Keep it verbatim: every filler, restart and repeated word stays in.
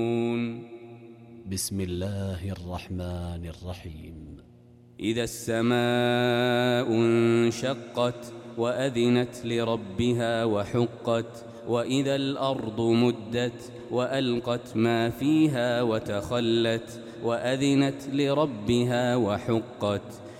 بسم الله الرحمن الرحيم. إذا السماء انشقت وأذنت لربها وحقت وإذا الأرض مدت وألقت ما فيها وتخلت وأذنت لربها وحقت